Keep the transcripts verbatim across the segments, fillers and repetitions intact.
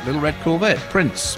Little Red Corvette, Prince.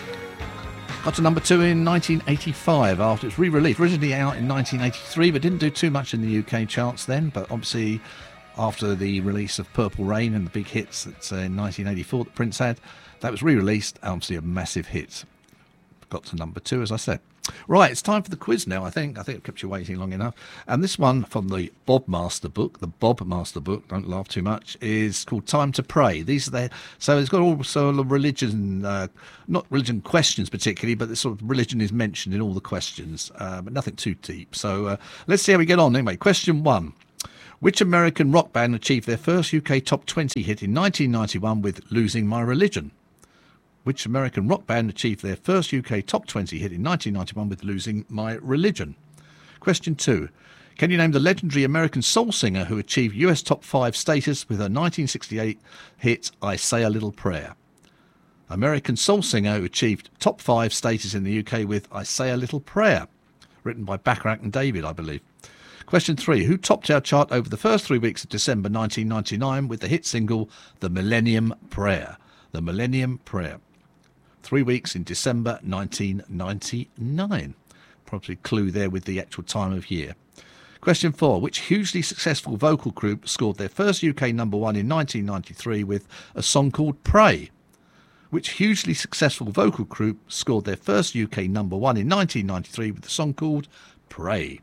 Got to number two in nineteen eighty-five after its re-release. Originally out in nineteen eighty-three, but didn't do too much in the U K charts then. But obviously, after the release of Purple Rain and the big hits that uh, in nineteen eighty-four that Prince had, that was re-released. Obviously, a massive hit. Got to number two, as I said. Right, it's time for the quiz now, I think. I think I've kept you waiting long enough. And this one from the Bob Master book, the Bob Master book, don't laugh too much, is called Time to Pray. These are the, so it's got all sort of religion, uh, not religion questions particularly, but the sort of religion is mentioned in all the questions, uh, but nothing too deep. So uh, let's see how we get on anyway. Question one. Which American rock band achieved their first U K top twenty hit in nineteen ninety-one with Losing My Religion? Which American rock band achieved their first U K top twenty hit in nineteen ninety-one with Losing My Religion? Question two. Can you name the legendary American soul singer who achieved U S top five status with her nineteen sixty-eight hit I Say a Little Prayer? American soul singer who achieved top five status in the U K with I Say a Little Prayer. Written by Bacharach and David, I believe. Question three. Who topped our chart over the first three weeks of December nineteen ninety-nine with the hit single The Millennium Prayer? The Millennium Prayer. Three weeks in December nineteen ninety-nine. Probably clue there with the actual time of year. Question four. Which hugely successful vocal group scored their first U K number one in nineteen ninety-three with a song called Pray? Which hugely successful vocal group scored their first U K number one in nineteen ninety-three with a song called Pray?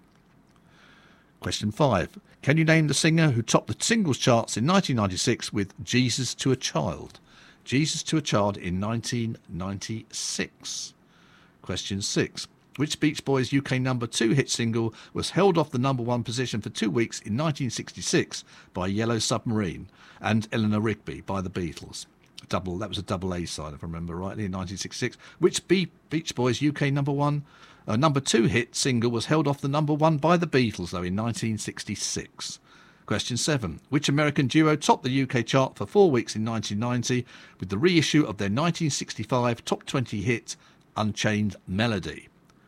Question five. Can you name the singer who topped the singles charts in nineteen ninety-six with Jesus to a Child? Jesus to a Child in nineteen ninety-six. Question six. Which Beach Boys U K number two hit single was held off the number one position for two weeks in nineteen sixty-six by Yellow Submarine and Eleanor Rigby by the Beatles? Double, that was a double A side, if I remember rightly, in nineteen sixty-six. Which Be- Beach Boys U K number one, uh, number two hit single was held off the number one by the Beatles, though, in nineteen sixty-six? Question seven. Which American duo topped the U K chart for four weeks in nineteen ninety with the reissue of their nineteen sixty-five top twenty hit Unchained Melody?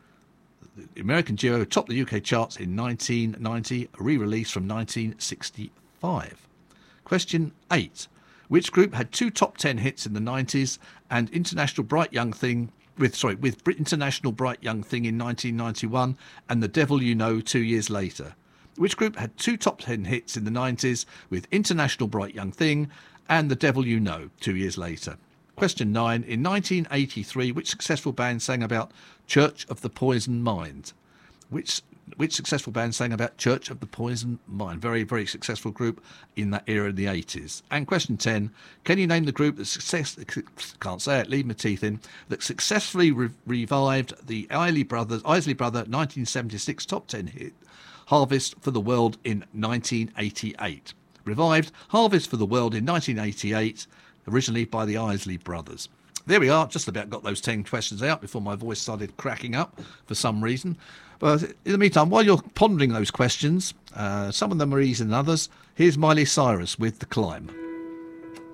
The American duo topped the U K charts in nineteen ninety, a re-release from nineteen sixty-five. Question eight. Which group had two top ten hits in the nineties and International Bright Young Thing with sorry with International Bright Young Thing in nineteen ninety-one and The Devil You Know two years later? Which group had two top ten hits in the nineties with International Bright Young Thing and The Devil You Know two years later? Question nine. In nineteen eighty-three, which successful band sang about Church of the Poisoned Mind? Which which successful band sang about Church of the Poisoned Mind? Very, very successful group in that era in the eighties. And question ten. Can you name the group that success can't say it, leave my teeth in, that successfully re- revived the Isley Brothers Isley Brother nineteen seventy-six top ten hit Harvest for the World in nineteen eighty-eight? Revived Harvest for the World in nineteen eighty-eight, originally by the Isley Brothers. There we are, just about got those ten questions out before my voice started cracking up for some reason. But in the meantime, while you're pondering those questions, uh, some of them are easier than others, here's Miley Cyrus with The Climb.